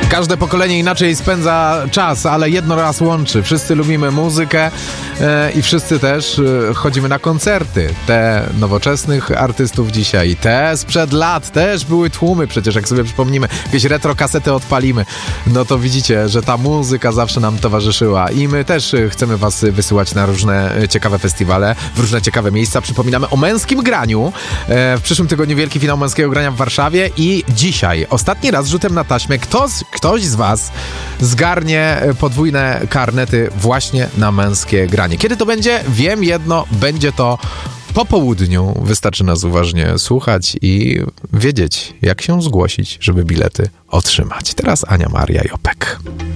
Każde pokolenie inaczej spędza czas, ale jedno raz łączy. Wszyscy lubimy muzykę i wszyscy też chodzimy na koncerty. Te nowoczesnych artystów dzisiaj, te sprzed lat też były tłumy. Przecież jak sobie przypomnimy, jakieś retro kasety odpalimy, no to widzicie, że ta muzyka zawsze nam towarzyszyła. I my też chcemy was wysyłać na różne ciekawe festiwale, w różne ciekawe miejsca. Przypominamy o męskim graniu. W przyszłym tygodniu wielki finał męskiego grania w Warszawie i dzisiaj ostatni raz rzutem na taśmę ktoś z was zgarnie podwójne karnety właśnie na męskie granie. Kiedy to będzie? Wiem jedno, będzie to po południu. Wystarczy nas uważnie słuchać i wiedzieć, jak się zgłosić, żeby bilety otrzymać. Teraz Ania Maria Jopek.